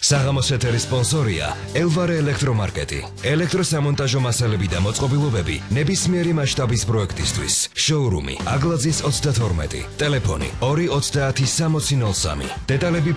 საღამოს ეთერის სპონსორია ელვარე ელექტრომარკეტი. ელექტროსამონტაჟო მასალები და მოწყობილობები ნებისმიერი მასშტაბის პროექტისთვის. შოურუმი აგლაძის 32. ტელეფონი 230 6003. დეტალები